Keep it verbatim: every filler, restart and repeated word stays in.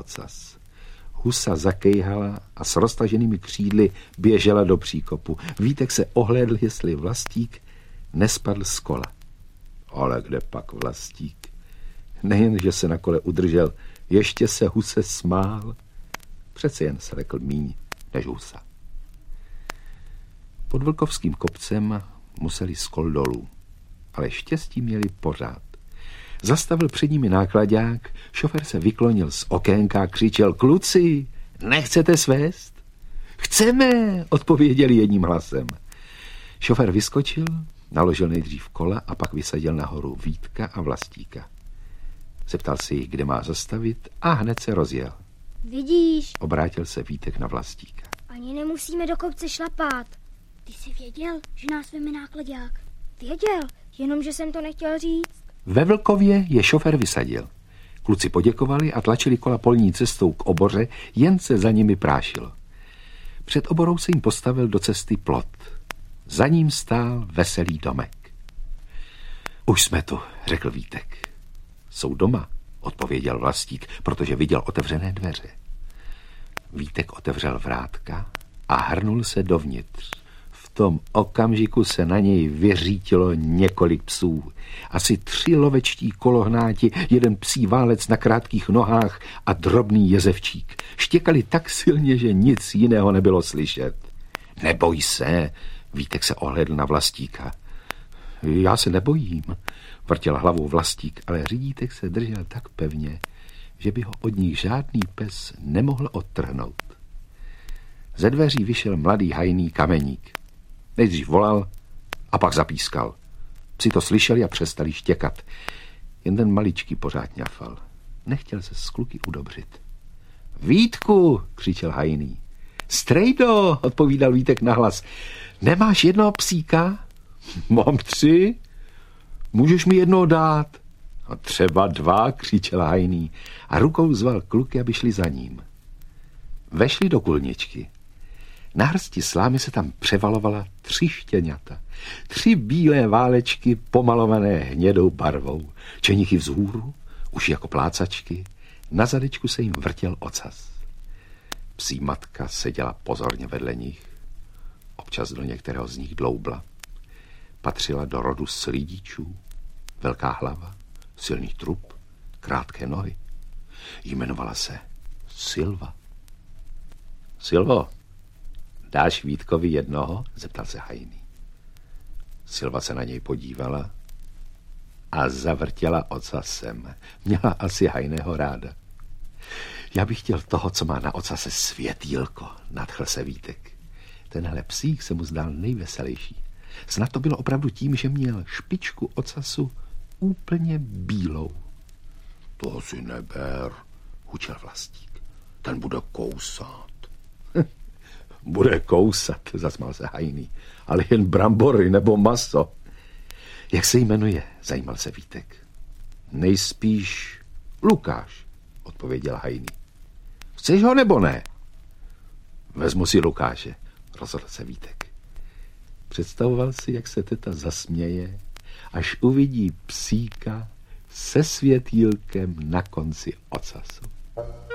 ocas. Husa zakejhala a s roztaženými křídly běžela do příkopu. Vítek se ohlédl, jestli Vlastík nespadl z kola. Ale kde pak Vlastík? Nejen, že se na kole udržel, ještě se Huse smál. Přece jen se lekl míň než Husa. Pod Vlkovským kopcem museli z kol dolů, ale štěstí měli pořád. Zastavil před nimi náklaďák, šofér se vyklonil z okénka a křičel: Kluci, nechcete svést? Chceme, odpověděli jedním hlasem. Šofér vyskočil, naložil nejdřív kola a pak vysadil nahoru Vítka a Vlastíka. Zeptal se jich, kde má zastavit, a hned se rozjel. Vidíš? Obrátil se Vítek na Vlastíka. Ani nemusíme do kopce šlapat. Ty jsi věděl, že nás veme náklaďák? Věděl, jenomže jsem to nechtěl říct. Ve Vlkově je šofér vysadil. Kluci poděkovali a tlačili kola polní cestou k oboře, jen se za nimi prášilo. Před oborou se jim postavil do cesty plot. Za ním stál veselý domek. Už jsme tu, řekl Vítek. Jsou doma, odpověděl Vlastík, protože viděl otevřené dveře. Vítek otevřel vrátka a hrnul se dovnitř. V tom okamžiku se na něj vyřítilo několik psů. Asi tři lovečtí kolohnáti, jeden psí válec na krátkých nohách a drobný jezevčík. Štěkali tak silně, že nic jiného nebylo slyšet. Neboj se, Vítek se ohlédl na Vlastíka. Já se nebojím, vrtěl hlavou Vlastík, ale Řidítek se držel tak pevně, že by ho od nich žádný pes nemohl odtrhnout. Ze dveří vyšel mladý hajný Kameník. Nejdřív volal a pak zapískal. Psi to slyšeli a přestali štěkat. Jen ten maličký pořád ňafal. Nechtěl se s kluky udobřit. Vítku, křičel hajný. Strejdo, odpovídal Vítek nahlas. Nemáš jednoho psíka? Mám tři. Můžeš mi jednoho dát? A třeba dva, křičel hajný a rukou zval kluky, aby šli za ním. Vešli do kulničky. Na hrsti slámy se tam převalovala tři štěňata. Tři bílé válečky pomalované hnědou barvou. Čenichy vzhůru, už jako plácačky. Na zadečku se jim vrtěl ocas. Psí matka seděla pozorně vedle nich. Občas do některého z nich dloubla. Patřila do rodu slídičů. Velká hlava, silný trup, krátké nohy. Jmenovala se Silva. Silvo, dáš Vítkovi jednoho? Zeptal se hajný. Silva se na něj podívala a zavrtěla ocasem. Měla asi hajného ráda. Já bych chtěl toho, co má na ocase světýlko, nadchl se Vítek. Tenhle psík se mu zdál nejveselější. Snad to bylo opravdu tím, že měl špičku ocasu úplně bílou. To si neber, hučel Vlastík. Ten bude kousat. Bude kousat, zasmál se hajný, ale jen brambory nebo maso. Jak se jmenuje, zajímal se Vítek. Nejspíš Lukáš, odpověděl hajný. Chceš ho nebo ne? Vezmu si Lukáše, rozhodl se Vítek. Představoval si, jak se teta zasměje, až uvidí psíka se světýlkem na konci ocasu.